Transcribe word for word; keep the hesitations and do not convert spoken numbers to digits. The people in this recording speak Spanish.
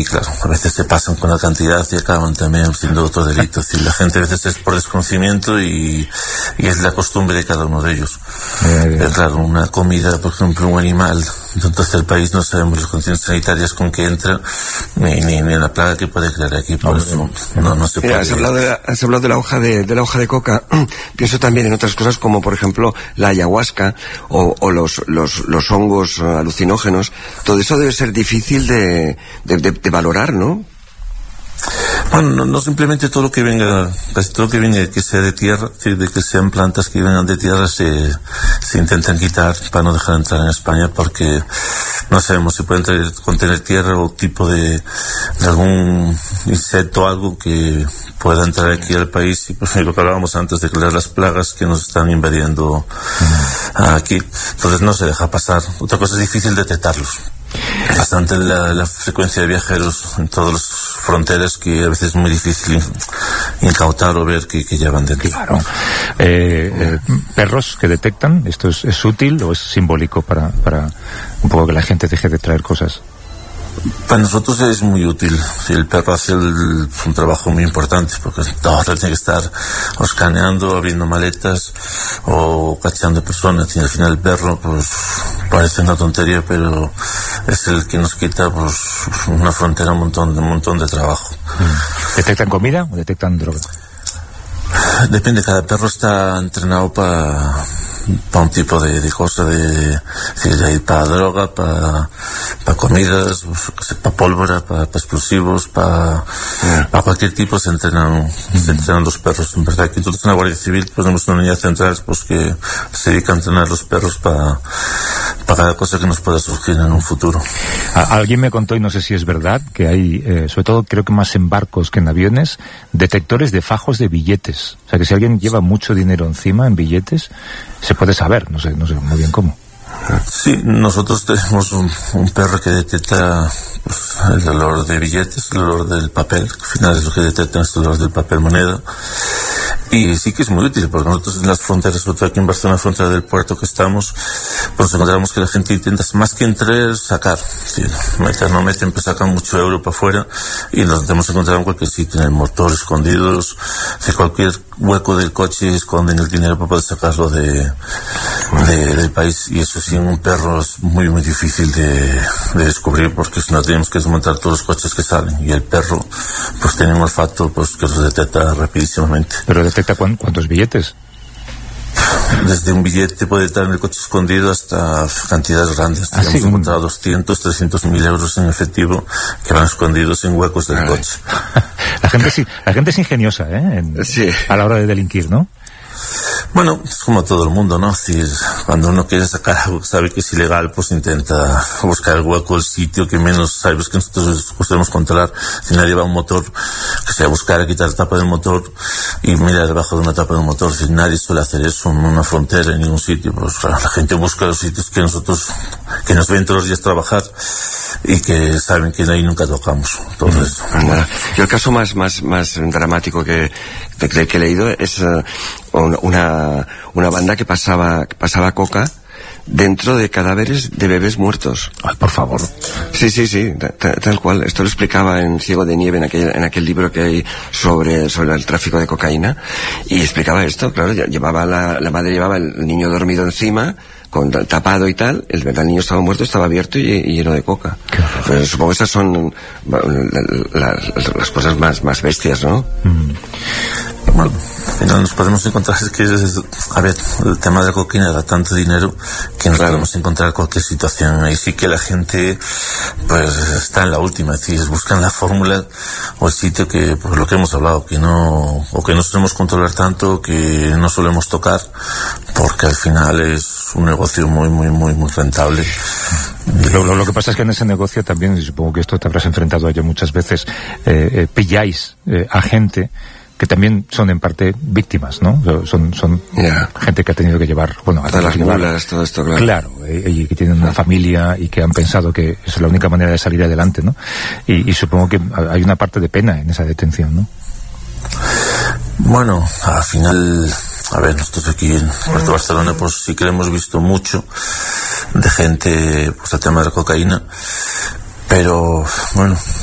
y claro, a veces se pasan con la cantidad y acaban también siendo otro delito. Es decir, la gente a veces es por desconocimiento y, y es la costumbre de cada uno de ellos. Eh, Pero claro, una comida, por ejemplo, un animal, entonces el país no sabemos las condiciones sanitarias con que entra, ni, ni, ni la plaga que puede crear aquí, por eso no, no se puede. Mira, has hablado de la, has hablado de la hoja de, de la hoja de coca. Pienso también en otras cosas como, por ejemplo, la ayahuasca o, o los, los, los hongos alucinógenos. Todo eso debe ser difícil de, de, de, de valorar, ¿no? Bueno, no, no simplemente todo lo que venga, casi todo lo que venga que sea de tierra, de que sean plantas que vengan de tierra, se, se intentan quitar para no dejar entrar en España, porque no sabemos si pueden traer, contener tierra o tipo de, de algún insecto o algo que pueda entrar aquí al país, y pues lo que hablábamos antes de crear las plagas que nos están invadiendo aquí. Entonces no se deja pasar. Otra cosa es difícil detectarlos. Bastante la, la frecuencia de viajeros en todas las fronteras, que a veces es muy difícil incautar o ver que, que llevan dentro. Claro. Eh, eh, perros que detectan, ¿esto es, es útil o es simbólico para, para un poco que la gente deje de traer cosas? Para nosotros es muy útil. Si el perro hace el, un trabajo muy importante, porque todo tiene que estar o escaneando, abriendo maletas o cachando personas, y al final el perro pues parece una tontería, pero es el que nos quita pues una frontera, un montón, un montón de trabajo. ¿Detectan comida o detectan droga? Depende, cada perro está entrenado para pa un tipo de, de cosa, de, de para droga, para pa comidas, para pólvora, para pa explosivos, para yeah. pa cualquier tipo se entrenan, mm-hmm. se entrenan los perros. En verdad, aquí nosotros en la Guardia Civil pues, tenemos una unidad central pues, que se dedica a entrenar los perros para pa cada cosa que nos pueda surgir en un futuro. Alguien me contó, y no sé si es verdad, que hay, eh, sobre todo creo que más en barcos que en aviones, detectores de fajos de billetes. O sea, que si alguien lleva mucho dinero encima en billetes, se puede saber, no sé, no sé muy bien cómo. Sí, nosotros tenemos un, un perro que detecta pues, el olor de billetes, el olor del papel, que al final es lo que detecta, es el olor del papel moneda. Y sí que es muy útil, porque nosotros en las fronteras, sobre todo aquí en Barcelona, frontera del puerto que estamos, pues encontramos que la gente intenta, más que entrar, sacar. Sí, meter, no meten, pues sacan mucho euro para afuera, y nos hemos encontrado en cualquier sitio, en el motor, escondidos, en cualquier hueco del coche, esconden el dinero para poder sacarlo de, de, del país, y eso sí, un perro es muy, muy difícil de, de descubrir, porque si no tenemos que desmontar todos los coches que salen, y el perro, pues tiene un olfato, pues que los detecta rapidísimamente. Pero detecta ¿cuántos billetes? Desde un billete puede estar en el coche escondido hasta cantidades grandes. ¿Ah, hemos sí? encontrado doscientos, trescientos mil euros en efectivo que van escondidos en huecos del coche. La gente es, la gente es ingeniosa, ¿eh? En, sí. A la hora de delinquir, ¿no? Bueno, es como todo el mundo, ¿no? Si cuando uno quiere sacar algo que sabe que es ilegal, pues intenta buscar el hueco, el sitio que menos sabes que nosotros podemos controlar. Si nadie va a un motor, que sea buscar, quitar la tapa del motor y mirar debajo de una tapa del motor. Si nadie suele hacer eso en una frontera, en ningún sitio, pues la gente busca los sitios que nosotros, que nos ven todos los días trabajar y que saben que ahí nunca tocamos. Entonces, mm, bueno. Yo el caso más, más, más dramático que, que, que he leído es uh, una, una banda que pasaba, que pasaba coca dentro de cadáveres de bebés muertos. Ay, por favor. Sí, sí, sí, tal, tal cual. Esto lo explicaba en Ciego de Nieve, en aquel, en aquel libro que hay sobre, sobre el tráfico de cocaína, y explicaba esto, claro, llevaba la, la madre llevaba el niño dormido encima, con tapado y tal, el, el niño estaba muerto, estaba abierto y, y lleno de coca. Pero supongo que estas son la, la, las cosas más, más bestias, ¿no? Mm. Bueno, no nos podemos encontrar, es que es, a ver, el tema de la cocaína da tanto dinero que nos claro. podemos encontrar cualquier situación. Ahí sí que la gente pues está en la última, es decir, buscan la fórmula o el sitio que, pues lo que hemos hablado, que no, o que no solemos controlar tanto, que no solemos tocar, porque al final es un negocio muy, muy, muy, muy rentable. Lo, lo, lo que pasa es que en ese negocio también, y supongo que esto te habrás enfrentado a ello muchas veces, eh, eh, pilláis eh, a gente que también son en parte víctimas, ¿no? Son, son yeah. gente que ha tenido que llevar, bueno, a las mulas, todo esto, claro. Claro, eh, y que tienen una familia y que han pensado que es la única manera de salir adelante, ¿no? Y, y supongo que hay una parte de pena en esa detención, ¿no? Bueno, al final, a ver, nosotros aquí en Puerto Barcelona, pues sí que hemos visto mucho de gente, pues el tema de la cocaína, pero bueno,